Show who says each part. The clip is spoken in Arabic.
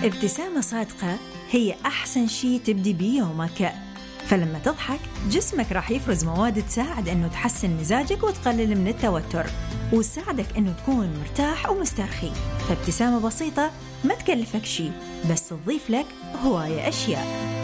Speaker 1: ابتسامة صادقة هي أحسن شيء تبدي بيه يومك. فلما تضحك جسمك راح يفرز مواد تساعد أنه تحسن مزاجك وتقلل من التوتر وتساعدك أنه تكون مرتاح ومسترخي. فابتسامة بسيطة ما تكلفك شيء بس تضيف لك هواية أشياء.